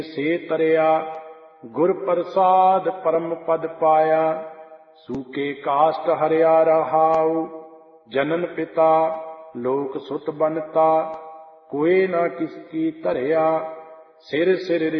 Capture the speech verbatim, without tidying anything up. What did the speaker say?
से तरिया गुर प्रसाद परम पद पाया। सूके काष्ट हरिया रहाऊ जनन पिता लोक सुत बनता। कोई न किसकी धरिया सिर सिर